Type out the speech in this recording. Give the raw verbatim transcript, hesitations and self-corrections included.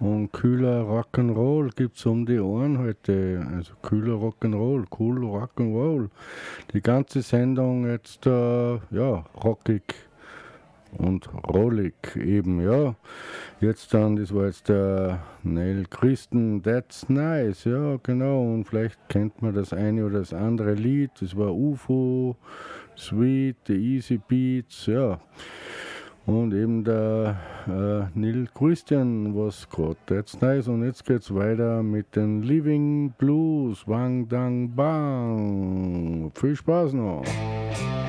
Und kühler Rock'n'Roll gibt's um die Ohren heute. Also kühler Rock'n'Roll, cool Rock'n'Roll. Die ganze Sendung jetzt, äh, ja, rockig und rollig eben, ja. Jetzt dann, das war jetzt der Neil Christen, That's Nice, ja, genau. Und vielleicht kennt man das eine oder das andere Lied, das war U F O, Sweet, The Easy Beats, ja. Und eben der äh, Neil Christian was gerade, That's Nice. Und jetzt geht's weiter mit den Living Blues, Wang Dang Bang. Viel Spaß noch.